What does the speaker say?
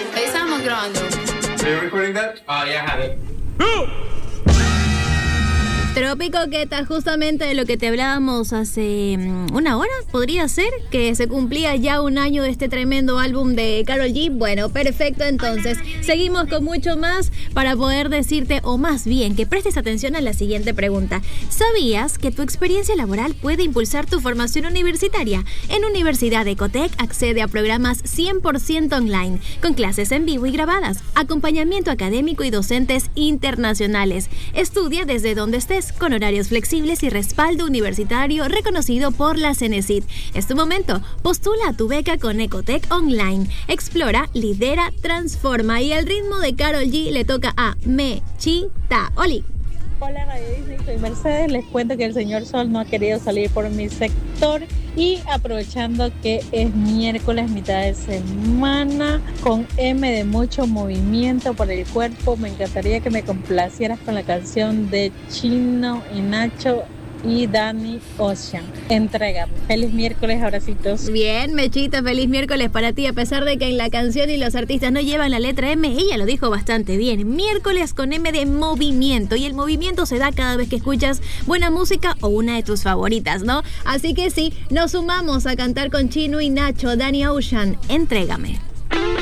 Ahí estábamos grabando. Are you recording that? Yeah, I have it. Trópico, ¿qué tal? Justamente de lo que te hablábamos hace una hora, podría ser, que se cumplía ya un año de este tremendo álbum de Karol G. Bueno, perfecto, entonces seguimos con mucho más para poder decirte, o más bien, que prestes atención a la siguiente pregunta. ¿Sabías que tu experiencia laboral puede impulsar tu formación universitaria? En Universidad Ecotec accede a programas 100% online, con clases en vivo y grabadas, acompañamiento académico y docentes internacionales. Estudia desde donde estés, con horarios flexibles y respaldo universitario reconocido por la Cenecit. Es tu momento. Postula a tu beca con Ecotec Online. Explora, lidera, transforma. Y al ritmo de Karol G le toca a Mechita. ¡Oli! Hola, Radio Disney, soy Mercedes. Les cuento que el señor Sol no ha querido salir por mi sector y aprovechando que es miércoles, mitad de semana, con M de mucho movimiento por el cuerpo, me encantaría que me complacieras con la canción de Chino y Nacho y Danny Ocean. Entrégame. Feliz miércoles, abracitos. Bien, Mechita, feliz miércoles para ti. A pesar de que en la canción y los artistas no llevan la letra M, ella lo dijo bastante bien. Miércoles con M de movimiento. Y el movimiento se da cada vez que escuchas buena música o una de tus favoritas, ¿no? Así que sí, nos sumamos a cantar con Chino y Nacho, Danny Ocean. Entrégame.